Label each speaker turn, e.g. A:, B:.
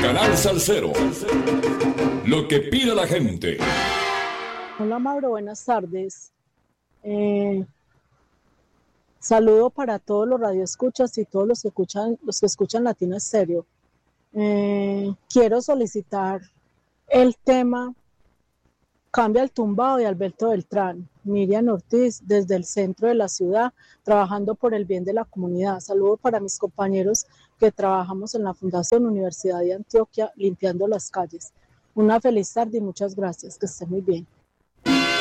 A: Canal Salcero. Lo que pide la gente.
B: Hola Mauro, buenas tardes. Saludo para todos los radioescuchas y todos los que escuchan Latina Estéreo. Quiero solicitar el tema Cambia el tumbado de Alberto Beltrán. Miriam Ortiz, desde el centro de la ciudad, trabajando por el bien de la comunidad. Saludo para mis compañeros que trabajamos en la Fundación Universidad de Antioquia, limpiando las calles. Una feliz tarde y muchas gracias. Que esté muy bien.